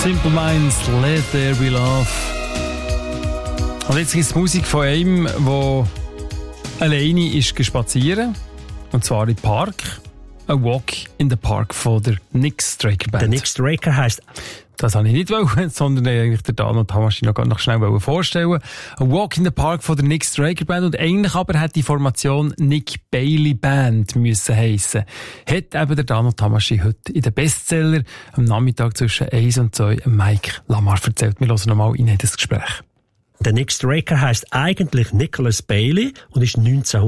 Simple Minds, Let There Be Love. Und jetzt gibt es Musik von einem, der alleine ist spazieren. Und zwar im Park. A Walk in the Park von der Nick Straker Band. Der Nick Straker heisst... Das wollte ich nicht wollen, sondern eigentlich der Dan und Hamashi noch schnell vorstellen. A Walk in the Park von der Nick Straker Band. Und eigentlich aber hätte die Formation Nick Bailey Band müssen heissen. Hat eben der Dan und Hamashi heute in den Bestseller am Nachmittag zwischen 1 und 2 Mike Lamar erzählt. Wir hören nochmal in das Gespräch. Der Nick Straker heisst eigentlich Nicholas Bailey und ist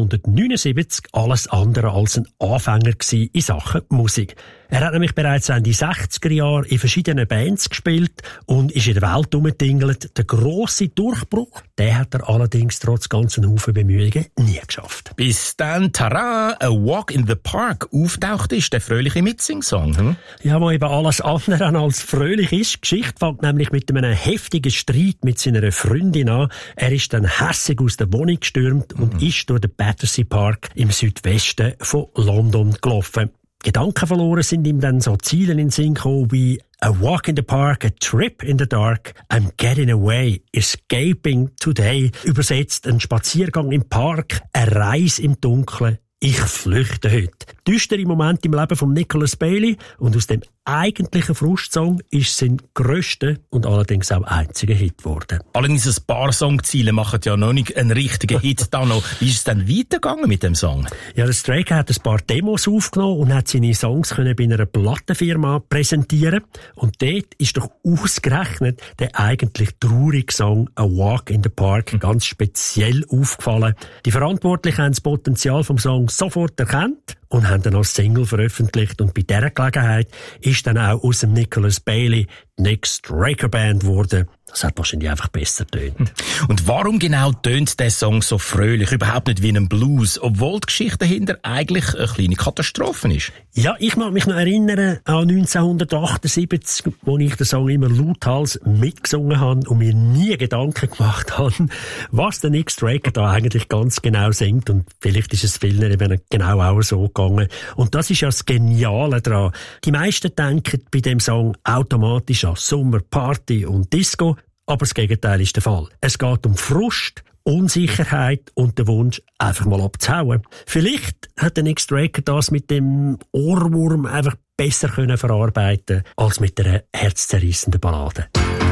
1979 alles andere als ein Anfänger gewesen in Sachen Musik. Er hat nämlich bereits Ende 60er Jahre in verschiedenen Bands gespielt und ist in der Welt rumgetingelt. Der grosse Durchbruch, den hat er allerdings trotz ganzen Haufen Bemühungen nie geschafft. Bis dann, tada, A Walk in the Park auftaucht ist, der fröhliche Mitsing-Song. Ja, wo eben alles andere als fröhlich ist. Die Geschichte fängt nämlich mit einem heftigen Streit mit seiner Freundin an. Er ist dann hässig aus der Wohnung gestürmt und ist durch den Battersea Park im Südwesten von London gelaufen. Gedanken verloren sind ihm dann so Ziele in den Sinn gekommen wie A walk in the park, a trip in the dark, I'm getting away, escaping today. Übersetzt ein Spaziergang im Park, eine Reise im Dunkeln, ich flüchte heute. Düstere Moment im Leben von Nicholas Bailey und aus dem eigentlichen Frustsong ist sein grösster und allerdings auch einziger Hit geworden. Allerdings ein paar Songziele machen ja noch nicht einen richtigen Hit da noch. Wie ist es dann weitergegangen mit dem Song? Ja, der Straker hat ein paar Demos aufgenommen und hat seine Songs bei einer Plattenfirma präsentieren. Und dort ist doch ausgerechnet der eigentlich traurige Song A Walk in the Park ganz speziell aufgefallen. Die Verantwortlichen haben das Potenzial vom Song sofort erkannt und haben dann als Single veröffentlicht. Und bei dieser Gelegenheit ist dann auch aus dem Nicholas Bailey die Nick Straker Band geworden. Das hat wahrscheinlich einfach besser tönt. Und warum genau tönt der Song so fröhlich? Überhaupt nicht wie ein Blues, obwohl die Geschichte dahinter eigentlich eine kleine Katastrophe ist. Ja, ich mag mich noch erinnern an 1978, wo ich den Song immer lauthals mitgesungen habe und mir nie Gedanken gemacht habe, was der Nick Straker da eigentlich ganz genau singt. Und vielleicht ist es vielen eben genau auch so gegangen. Und das ist ja das Geniale daran. Die meisten denken bei dem Song automatisch an Sommer, Party und Disco. Aber das Gegenteil ist der Fall. Es geht um Frust, Unsicherheit und den Wunsch, einfach mal abzuhauen. Vielleicht hat der Nick Straker das mit dem Ohrwurm einfach besser verarbeiten können als mit einer herzzerrissenden Ballade.